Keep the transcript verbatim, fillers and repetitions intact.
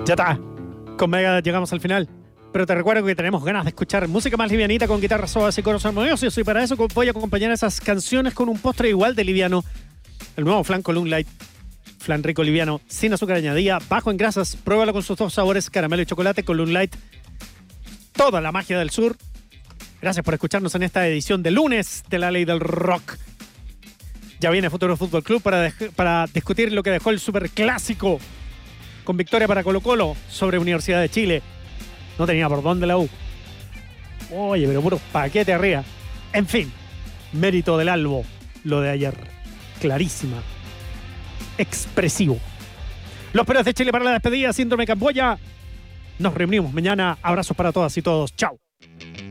Ya está. Con Mega llegamos al final. Pero te recuerdo que tenemos ganas de escuchar música más livianita con guitarras suaves y coros armoniosos. Y para eso voy a acompañar esas canciones con un postre igual de liviano. El nuevo flan Column Light. Flan rico liviano, sin azúcar añadida, bajo en grasas. Pruébalo con sus dos sabores, caramelo y chocolate. Column Light. Toda la magia del sur. Gracias por escucharnos en esta edición de lunes de La Ley del Rock. Ya viene Futuro Fútbol Club para, para discutir lo que dejó el superclásico con victoria para Colo Colo sobre Universidad de Chile. No tenía por dónde la U. Oye, pero puros paquete arriba. En fin, mérito del Albo, lo de ayer. Clarísima. Expresivo. Los Perros de Chile para la despedida, Síndrome Camboya. Nos reunimos mañana. Abrazos para todas y todos. Chao.